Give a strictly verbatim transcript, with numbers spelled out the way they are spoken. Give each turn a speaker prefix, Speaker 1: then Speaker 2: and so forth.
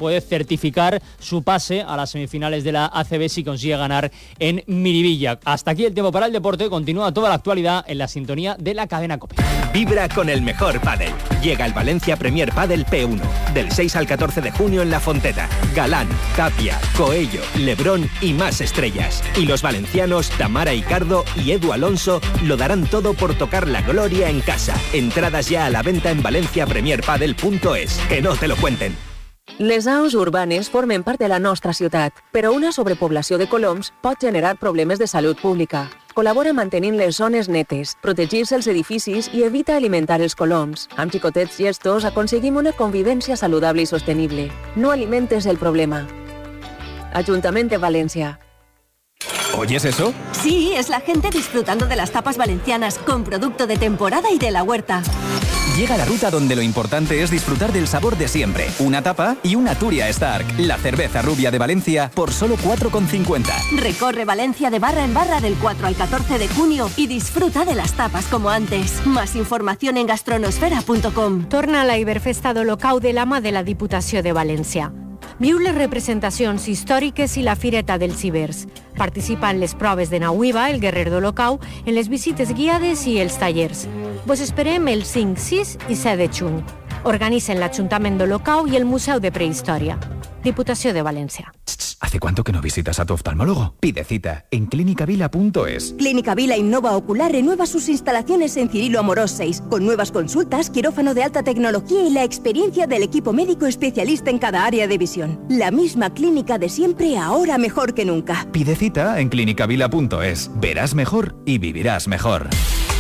Speaker 1: puede certificar su pase a las semifinales de la A C B si consigue ganar en Miribilla. Hasta aquí el tiempo para el deporte. Continúa toda la actualidad en la sintonía de la cadena COPE.
Speaker 2: Vibra con el mejor pádel. Llega el Valencia Premier Padel P uno. Del seis al catorce de junio en La Fonteta. Galán, Tapia, Coello, Lebrón y más estrellas. Y los valencianos Tamara Icardo y Edu Alonso lo darán todo por tocar la gloria en casa. Entradas ya a la venta en valencia premier padel punto es. Que no te lo cuenten.
Speaker 3: Les aus urbanes formen part de la nostra ciutat, però una sobrepoblació de coloms pot generar problemes de salut pública. Col·labora mantenint les zones netes, protegir-se els edificis i evita alimentar els coloms. Amb xicotets gestos aconseguim una convivència saludable i sostenible. No alimentes el problema. Ajuntament de València.
Speaker 4: ¿Oyes eso?
Speaker 5: Sí, es la gente disfrutando de las tapas valencianas con producto de temporada y de la huerta.
Speaker 4: Llega la ruta donde lo importante es disfrutar del sabor de siempre. Una tapa y una Turia Stark, la cerveza rubia de Valencia, por solo cuatro con cincuenta.
Speaker 5: Recorre Valencia de barra en barra del cuatro al catorce de junio y disfruta de las tapas como antes. Más información en gastronosfera punto com.
Speaker 6: Torna a la Iberfesta d'Olocau de la mà de la Diputació de València. Viu les representacions històriques i la Fireta dels Cibers. Participa en les proves de Nauiva, el Guerrer d'Olocau, en les visites guiades i els tallers. Vos esperem el cinc, sis i set de juny. Organitzen l'Ajuntament d'Olocau i el Museu de Prehistòria. Diputació de València.
Speaker 4: ¿Hace cuánto que no visitas a tu oftalmólogo? Pide cita en clínica vila punto es.
Speaker 5: Clínica Vila Innova Ocular renueva sus instalaciones en Cirilo Amorós seis, con nuevas consultas, quirófano de alta tecnología y la experiencia del equipo médico especialista en cada área de visión. La misma clínica de siempre, ahora mejor que nunca.
Speaker 4: Pide cita en clínica vila punto es. Verás mejor y vivirás mejor.